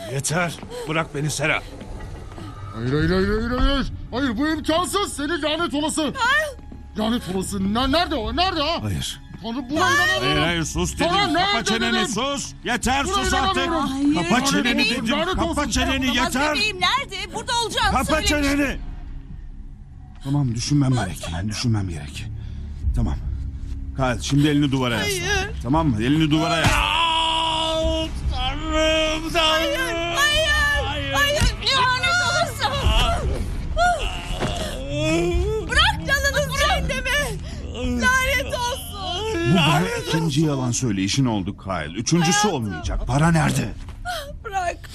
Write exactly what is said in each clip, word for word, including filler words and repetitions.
Yeter. Bırak beni Sera. Hayır hayır hayır hayır hayır. Hayır bu imkansız. Seni lanet olası. Lanet olası. Ne, nerede o? Nerede ha? Hayır. Tanrı buna inanamıyorum. Hayır hayır sus dedim. Sana Kapa nerede çeneni dedim? sus. Yeter Buna sus artık. inanamıyorum. Hayır. Kapa çeneni Bebeğim, dedim. lanet olsun. Kapa çeneni Olamaz, yeter. bebeğim nerede? Burada olacağım. Kapa söylemiş. çeneni. Tamam düşünmem gerek. Düşünmem gerek. Tamam. Kyle şimdi elini duvara yasla. Hayır. Tamam mı? Elini duvara yasla. Tanrım Tanrım. Hayır. Hayır. Hayır. Lanet olası. Bırak canını bırak deme. Lanet olsun. Bu bana ikinci yalan söyleyişin oldu Kyle. Üçüncüsü olmayacak. Para nerede? Bırak.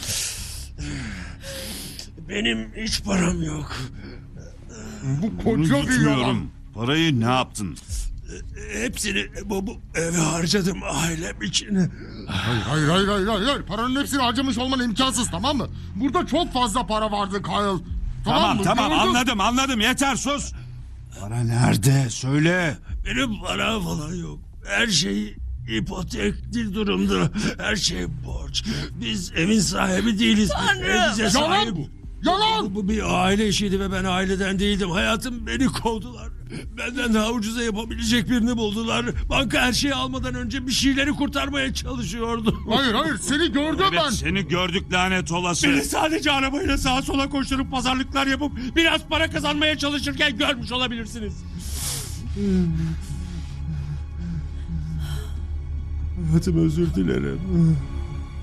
Benim hiç param yok. Bu Bunu koca bir yalan. yutmuyorum. Parayı ne yaptın? Hepsini bu, bu eve harcadım ailem için. Hayır hayır hayır hayır hayır. hayır. Paranın hepsini harcamış olman imkansız, tamam mı? Burada çok fazla para vardı Kyle. Tamam, Tamam mı? tamam Gördün. anladım anladım. Yeter sus. Para nerede? Söyle. Benim para falan yok. Her şey ipotekli durumda. Her şey borç. Biz evin sahibi değiliz. Tanrım. Ev bize sahip. Yalan! Yalan! Bu, bu bir aile işiydi ve ben aileden değildim. Hayatım beni kovdular. Benden daha ucuza yapabilecek birini buldular. Banka her şeyi almadan önce bir şeyleri kurtarmaya çalışıyordu. Hayır hayır seni gördüm Evet ben. seni gördük lanet olası. Beni sadece arabayla sağa sola koşturup pazarlıklar yapıp biraz para kazanmaya çalışırken görmüş olabilirsiniz. Hayatım özür dilerim.